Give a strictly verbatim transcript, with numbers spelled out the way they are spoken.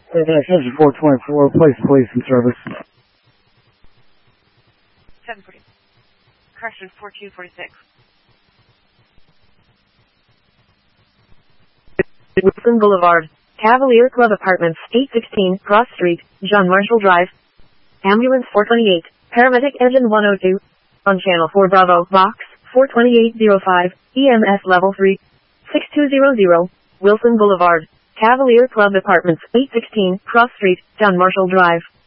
Engine four twenty-four, place police in service. seven forty. Correction, four two four six. Wilson Boulevard, Cavalier Club Apartments, eight sixteen, Cross Street, John Marshall Drive. Ambulance four twenty-eight, Paramedic Engine one oh two. On Channel four Bravo, Box four twenty-eight oh five, E M S Level three. six two zero zero, Wilson Boulevard, Cavalier Club Apartments, eight sixteen, Cross Street, John Marshall Drive.